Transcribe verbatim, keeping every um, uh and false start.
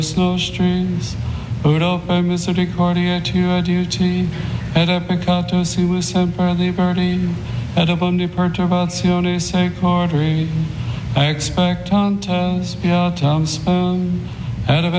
nostris, ut ope misericordia tua adiuti, et a peccato simus semper liberti, et ab omni perturbatione secori, expectantes beatam spem, et